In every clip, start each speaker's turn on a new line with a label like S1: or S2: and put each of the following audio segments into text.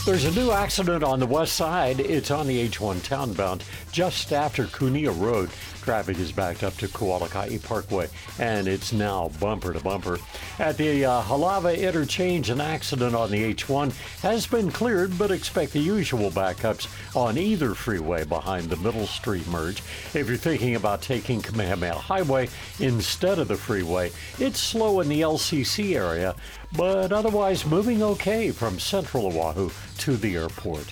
S1: There's a new accident on the west side. It's on the H1 townbound just after Cunilla Road. Traffic is backed up to Kualakai Parkway, and it's now bumper to bumper. At the Halava interchange, an accident on the H1 has been cleared, but expect the usual backups on either freeway behind the Middle Street merge. If you're thinking about taking Kamehameha Highway instead of the freeway, it's slow in the LCC area, but otherwise moving okay from central Oahu to the airport.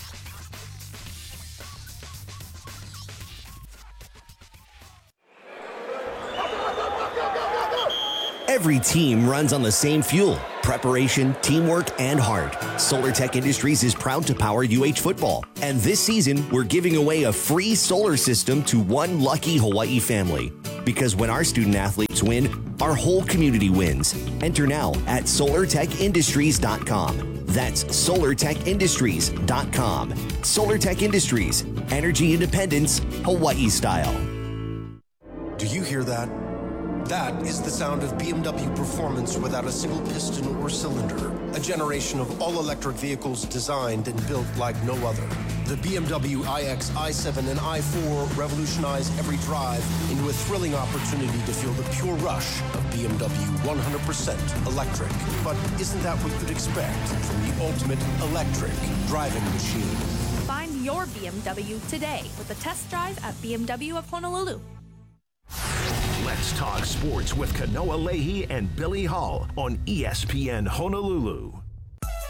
S2: Every team runs on the same fuel, preparation, teamwork, and heart. SolarTech Industries is proud to power UH football. And this season, we're giving away a free solar system to one lucky Hawaii family. Because when our student athletes win, our whole community wins. Enter now at SolarTechIndustries.com. That's SolarTechIndustries.com. SolarTech Industries, energy independence, Hawaii style.
S3: Do you hear that? That is the sound of BMW performance without a single piston or cylinder. A generation of all-electric vehicles designed and built like no other. The BMW iX, i7, and i4 revolutionize every drive into a thrilling opportunity to feel the pure rush of BMW 100% electric. But isn't that what you'd expect from the ultimate electric driving machine?
S4: Find your BMW today with a test drive at BMW of Honolulu.
S5: Let's talk sports with Kanoa Leahy and Billy Hall on ESPN Honolulu.